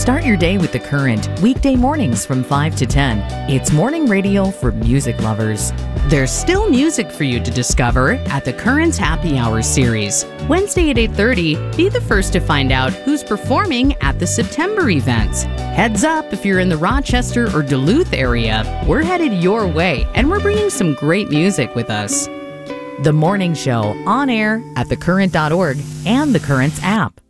Start your day with The Current, weekday mornings from 5 to 10. It's morning radio for music lovers. There's still music for you to discover at The Current's Happy Hour series. Wednesday at 8:30, be the first to find out who's performing at the September events. Heads up if you're in the Rochester or Duluth area, we're headed your way and we're bringing some great music with us. The Morning Show, on air at thecurrent.org and The Current's app.